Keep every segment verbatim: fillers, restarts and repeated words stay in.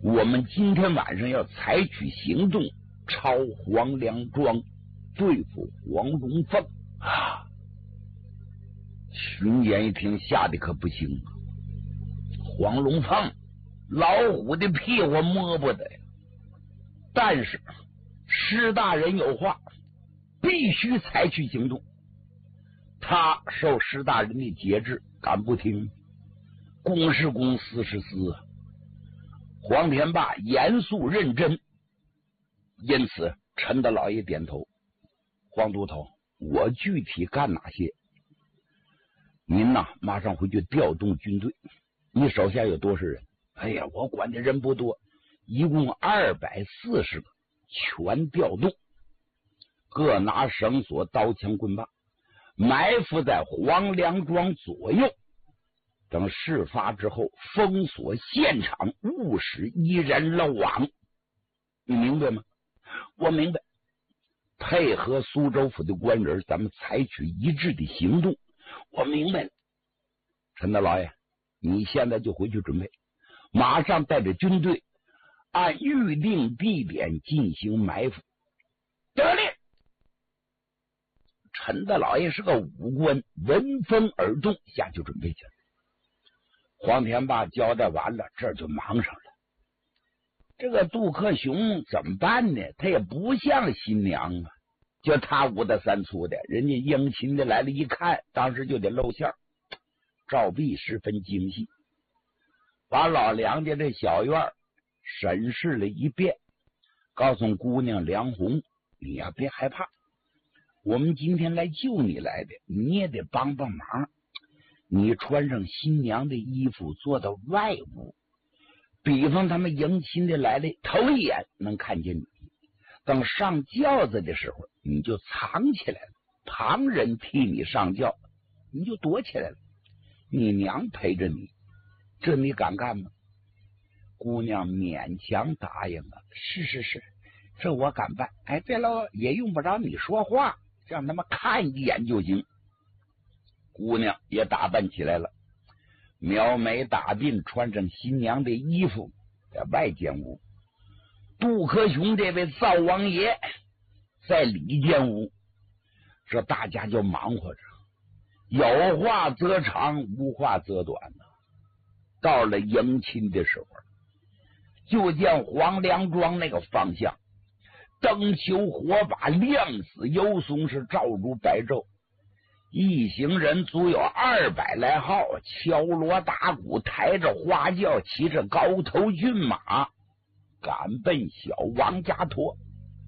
我们今天晚上要采取行动，抄黄良庄，对付黄龙凤啊！巡演一听，吓得可不行啊！黄龙凤，老虎的屁股摸不得呀！但是施大人有话，必须采取行动。他受施大人的节制，敢不听？公是公，私是私啊！黄天霸严肃认真，因此陈大老爷点头。黄都头，我具体干哪些？您呐，马上回去调动军队。你手下有多少人？哎呀，我管的人不多，一共二百四十个，全调动，各拿绳索、刀枪棍棒，埋伏在黄良庄左右。等事发之后，封锁现场，勿使一人漏网。你明白吗？我明白。配合苏州府的官人，咱们采取一致的行动。我明白了。陈大老爷，你现在就回去准备，马上带着军队按预定地点进行埋伏。得令。陈大老爷是个武官，闻风而动，下去准备去了。黄天霸交代完了，这就忙上了。这个杜克雄怎么办呢？他也不像新娘啊，就他五大三粗的，人家迎亲的来了，一看，当时就得露馅。赵弼十分精细，把老梁家这小院审视了一遍，告诉姑娘梁红，你呀别害怕，我们今天来救你来的，你也得帮帮忙。你穿上新娘的衣服，坐到外屋，比方他们迎亲的来了，头一眼能看见你，等上轿子的时候你就藏起来了，旁人替你上轿，你就躲起来了，你娘陪着你，这你敢干吗？姑娘勉强答应了，是是是，这我敢办。哎，对了，也用不着你说话，让他们看一眼就行。姑娘也打扮起来了，描眉打鬓，穿上新娘的衣服，在外间屋。杜克雄这位灶王爷在里间屋，这大家就忙活着，有话则长，无话则短呢。到了迎亲的时候，就见黄良庄那个方向，灯球火把亮死幽松，是照如白昼。一行人足有二百来号，敲锣打鼓，抬着花轿，骑着高头骏马，赶奔小王家托。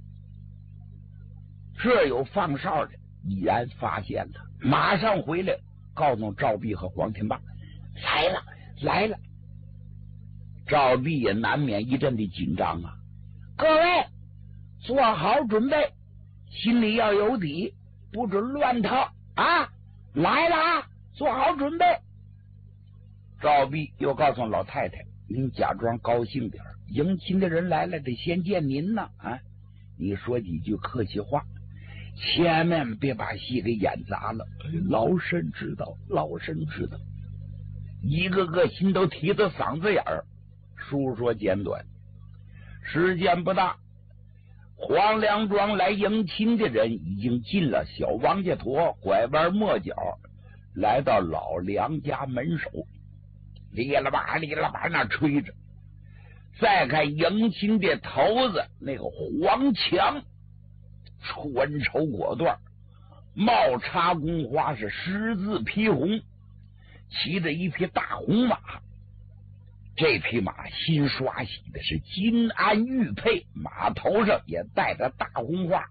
这有放哨的已然发现了，马上回来告诉赵弼和黄天霸，来了来了。赵弼也难免一阵的紧张啊，各位做好准备，心里要有底，不准乱套啊！来了啊，做好准备。赵弼又告诉老太太，您假装高兴点，迎亲的人来了得先见您呢啊！你说几句客气话，千万别把戏给演砸了。老身知道，老身知道。一个个心都提到嗓子眼儿。书说简短，时间不大，黄良庄来迎亲的人已经进了小王家坨，拐弯抹角来到老梁家门首，哩啦吧哩啦吧那吹着。再看迎亲的头子那个黄强，穿绸裹缎，帽插宫花，是十字披红，骑着一匹大红马。这匹马新刷洗的，是金鞍玉佩，马头上也戴着大红花。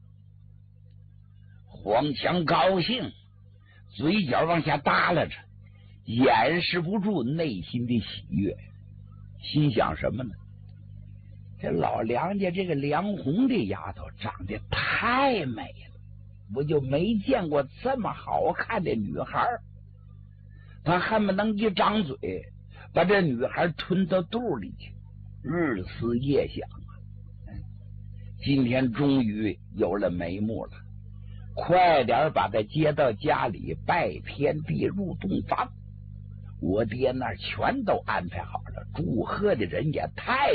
黄强高兴，嘴角往下耷拉着，掩饰不住内心的喜悦，心想什么呢？这老梁家这个梁红这丫头长得太美了，我就没见过这么好看的女孩，他恨不能一张嘴把这女孩吞到肚里去，日思夜想啊！今天终于有了眉目了，快点把她接到家里，拜天地入洞房。我爹那儿全都安排好了，祝贺的人也太